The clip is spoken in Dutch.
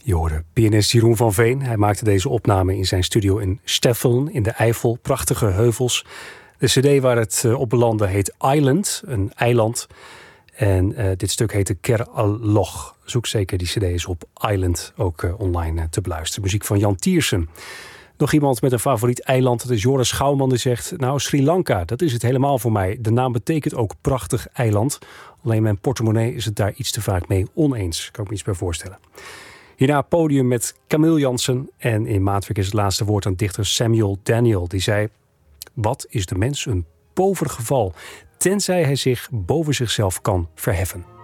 Je hoorde pianist Jeroen van Veen. Hij maakte deze opname in zijn studio in Steffelen in de Eifel. Prachtige heuvels. De cd waar het op belandde heet Island, een eiland. En dit stuk heette Ker al-Loch. Zoek zeker die cd eens op Island, ook online te beluisteren. Muziek van Jan Tiersen. Nog iemand met een favoriet eiland, dat is Joris Schouwman, die zegt... Nou, Sri Lanka, dat is het helemaal voor mij. De naam betekent ook prachtig eiland. Alleen mijn portemonnee is het daar iets te vaak mee oneens. Kan ik me iets bij voorstellen. Hierna podium met Camille Jansen. En in Maatwerk is het laatste woord aan dichter Samuel Daniel. Die zei, wat is de mens een pover geval, tenzij hij zich boven zichzelf kan verheffen.